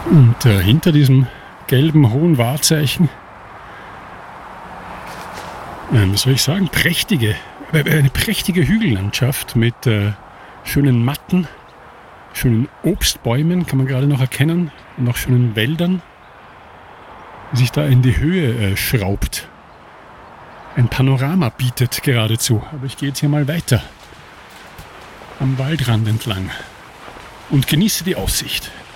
Und hinter diesem gelben hohen Wahrzeichen, was soll ich sagen, eine prächtige Hügellandschaft mit schönen Matten, schönen Obstbäumen, kann man gerade noch erkennen, und auch schönen Wäldern, die sich da in die Höhe schraubt. Ein Panorama bietet geradezu, aber ich gehe jetzt hier mal weiter am Waldrand entlang und genieße die Aussicht.